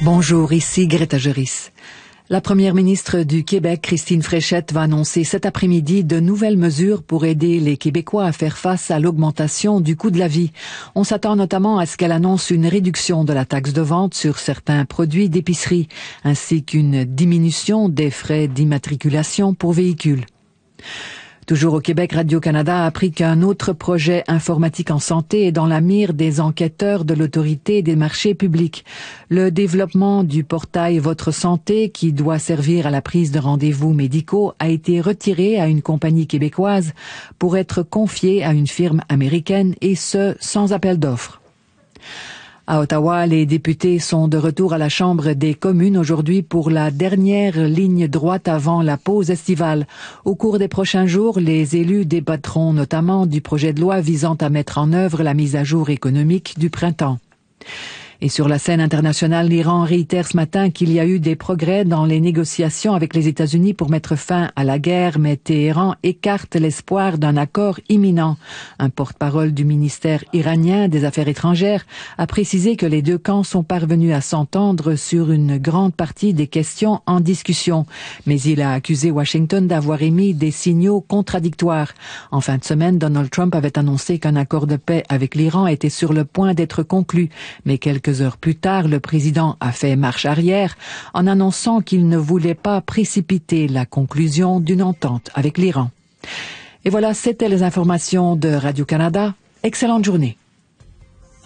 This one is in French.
Bonjour, ici Greta Geris. La première ministre du Québec, Christine Fréchette, va annoncer cet après-midi de nouvelles mesures pour aider les Québécois à faire face à l'augmentation du coût de la vie. On s'attend notamment à ce qu'elle annonce une réduction de la taxe de vente sur certains produits d'épicerie, ainsi qu'une diminution des frais d'immatriculation pour véhicules. Toujours au Québec, Radio-Canada a appris qu'un autre projet informatique en santé est dans la mire des enquêteurs de l'Autorité des marchés publics. Le développement du portail Votre Santé, qui doit servir à la prise de rendez-vous médicaux, a été retiré à une compagnie québécoise pour être confié à une firme américaine, et ce, sans appel d'offres. À Ottawa, les députés sont de retour à la Chambre des communes aujourd'hui pour la dernière ligne droite avant la pause estivale. Au cours des prochains jours, les élus débattront notamment du projet de loi visant à mettre en œuvre la mise à jour économique du printemps. Et sur la scène internationale, l'Iran réitère ce matin qu'il y a eu des progrès dans les négociations avec les États-Unis pour mettre fin à la guerre, mais Téhéran écarte l'espoir d'un accord imminent. Un porte-parole du ministère iranien des Affaires étrangères a précisé que les deux camps sont parvenus à s'entendre sur une grande partie des questions en discussion. Mais il a accusé Washington d'avoir émis des signaux contradictoires. En fin de semaine, Donald Trump avait annoncé qu'un accord de paix avec l'Iran était sur le point d'être conclu, mais quelques heures plus tard, le président a fait marche arrière en annonçant qu'il ne voulait pas précipiter la conclusion d'une entente avec l'Iran. Et voilà, c'était les informations de Radio-Canada. Excellente journée.